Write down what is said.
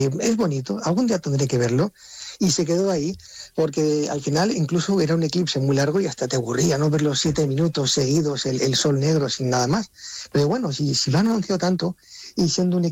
Es bonito, algún día tendré que verlo. Y se quedó ahí, porque al final incluso era un eclipse muy largo y hasta te aburría, ¿no? Ver los 7 minutos seguidos, el sol negro sin nada más. Pero bueno, si lo han anunciado tanto y siendo un